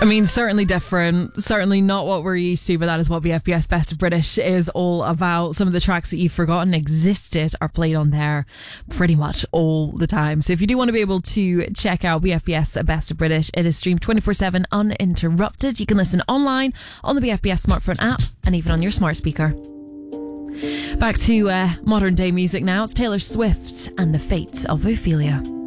I mean, certainly different, certainly not what we're used to, but that is what BFBS Best of British is all about. Some of the tracks that you've forgotten existed are played on there pretty much all the time. So if you do want to be able to check out BFBS Best of British, it is streamed 24/7 uninterrupted. You can listen online on the BFBS smartphone app and even on your smart speaker. Back to modern day music now. It's Taylor Swift and the Fate of Ophelia.